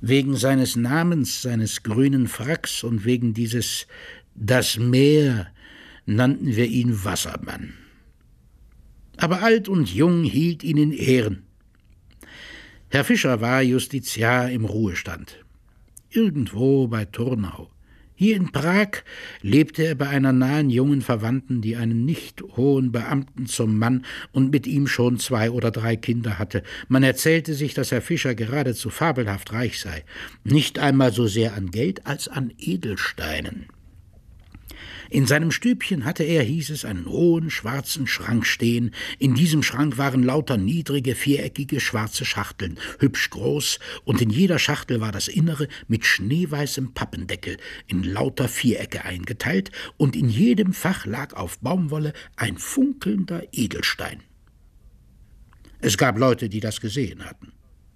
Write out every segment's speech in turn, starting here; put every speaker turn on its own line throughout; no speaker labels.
Wegen seines Namens, seines grünen Fracks und wegen dieses »Das Meer« nannten wir ihn Wassermann. Aber alt und jung hielt ihn in Ehren. Herr Fischer war Justiziar im Ruhestand. Irgendwo bei Turnau. Hier in Prag lebte er bei einer nahen jungen Verwandten, die einen nicht hohen Beamten zum Mann und mit ihm schon 2 oder 3 Kinder hatte. Man erzählte sich, dass Herr Fischer geradezu fabelhaft reich sei, nicht einmal so sehr an Geld als an Edelsteinen. In seinem Stübchen hatte er, hieß es, einen hohen, schwarzen Schrank stehen. In diesem Schrank waren lauter niedrige, viereckige, schwarze Schachteln, hübsch groß, und in jeder Schachtel war das Innere mit schneeweißem Pappendeckel in lauter Vierecke eingeteilt, und in jedem Fach lag auf Baumwolle ein funkelnder Edelstein. Es gab Leute, die das gesehen hatten.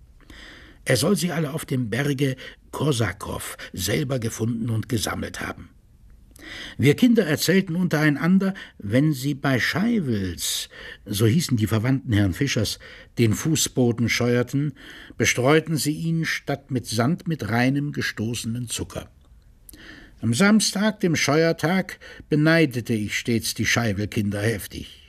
Er soll sie alle auf dem Berge Korsakow selber gefunden und gesammelt haben. Wir Kinder erzählten untereinander, wenn sie bei Scheiwels, so hießen die Verwandten Herrn Fischers, den Fußboden scheuerten, bestreuten sie ihn statt mit Sand mit reinem gestoßenen Zucker. Am Samstag, dem Scheuertag, beneidete ich stets die Scheiwelkinder heftig.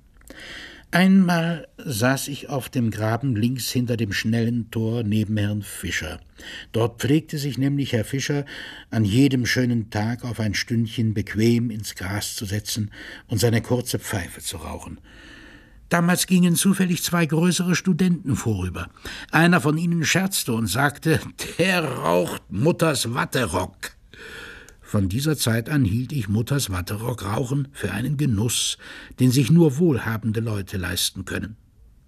Einmal saß ich auf dem Graben links hinter dem schnellen Tor neben Herrn Fischer. Dort pflegte sich nämlich Herr Fischer an jedem schönen Tag auf ein Stündchen bequem ins Gras zu setzen und seine kurze Pfeife zu rauchen. Damals gingen zufällig 2 größere Studenten vorüber. Einer von ihnen scherzte und sagte, »Der raucht Mutters Watterock.« Von dieser Zeit an hielt ich Mutters Watterockrauchen für einen Genuss, den sich nur wohlhabende Leute leisten können.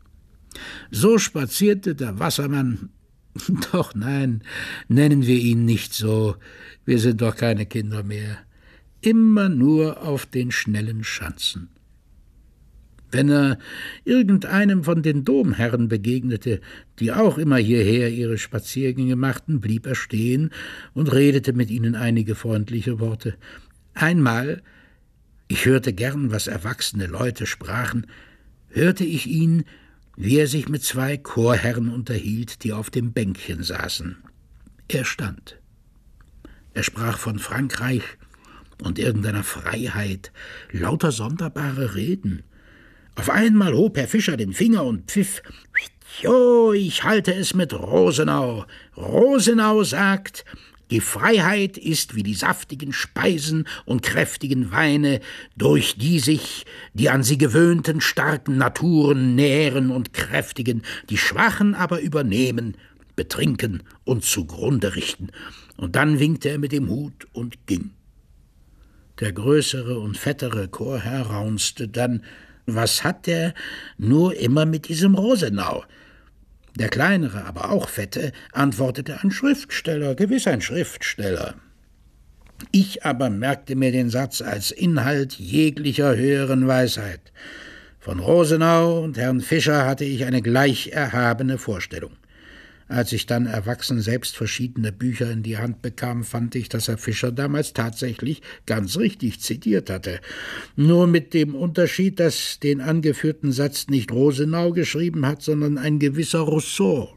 So spazierte der Wassermann, doch nein, nennen wir ihn nicht so, wir sind doch keine Kinder mehr, immer nur auf den schnellen Schanzen. Wenn er irgendeinem von den Domherren begegnete, die auch immer hierher ihre Spaziergänge machten, blieb er stehen und redete mit ihnen einige freundliche Worte. Einmal, ich hörte gern, was erwachsene Leute sprachen, hörte ich ihn, wie er sich mit 2 Chorherren unterhielt, die auf dem Bänkchen saßen. Er stand. Er sprach von Frankreich und irgendeiner Freiheit, lauter sonderbare Reden. Auf einmal hob Herr Fischer den Finger und pfiff, »Jo, ich halte es mit Rosenau. Rosenau sagt, die Freiheit ist wie die saftigen Speisen und kräftigen Weine, durch die sich die an sie gewöhnten starken Naturen nähren und kräftigen, die Schwachen aber übernehmen, betrinken und zugrunde richten.« Und dann winkte er mit dem Hut und ging. Der größere und fettere Chorherr raunzte dann, »Was hat der nur immer mit diesem Rosenau?« Der kleinere, aber auch fette, antwortete, »Ein Schriftsteller, gewiss ein Schriftsteller.« Ich aber merkte mir den Satz als Inhalt jeglicher höheren Weisheit. Von Rosenau und Herrn Fischer hatte ich eine gleich erhabene Vorstellung. Als ich dann erwachsen selbst verschiedene Bücher in die Hand bekam, fand ich, dass Herr Fischer damals tatsächlich ganz richtig zitiert hatte. Nur mit dem Unterschied, dass den angeführten Satz nicht Rosenau geschrieben hat, sondern ein gewisser Rousseau.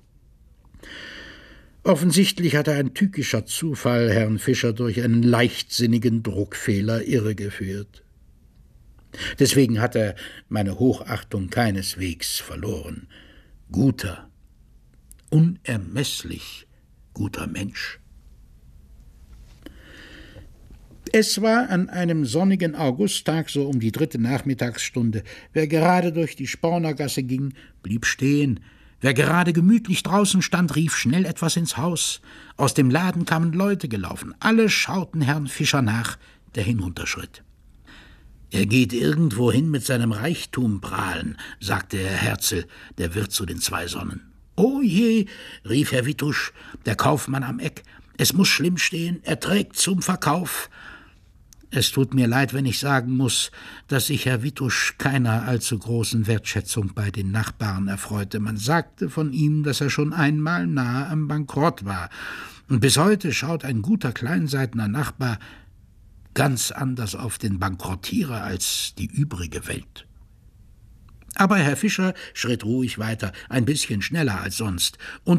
Offensichtlich hatte ein tückischer Zufall Herrn Fischer durch einen leichtsinnigen Druckfehler irregeführt. Deswegen hat er meine Hochachtung keineswegs verloren. Guter, unermesslich guter Mensch. Es war an einem sonnigen Augusttag, so um die 3. Nachmittagsstunde. Wer gerade durch die Spornergasse ging, blieb stehen. Wer gerade gemütlich draußen stand, rief schnell etwas ins Haus. Aus dem Laden kamen Leute gelaufen. Alle schauten Herrn Fischer nach, der hinunterschritt. »Er geht irgendwohin mit seinem Reichtum prahlen«, sagte Herr Herzl, der Wirt zu den 2 Sonnen. »Oh je«, rief Herr Wittusch, der Kaufmann am Eck, »es muss schlimm stehen, er trägt zum Verkauf.« Es tut mir leid, wenn ich sagen muss, dass sich Herr Wittusch keiner allzu großen Wertschätzung bei den Nachbarn erfreute. Man sagte von ihm, dass er schon einmal nahe am Bankrott war. Und bis heute schaut ein guter Kleinseitner Nachbar ganz anders auf den Bankerottierer als die übrige Welt. Aber Herr Fischer schritt ruhig weiter, ein bisschen schneller als sonst, und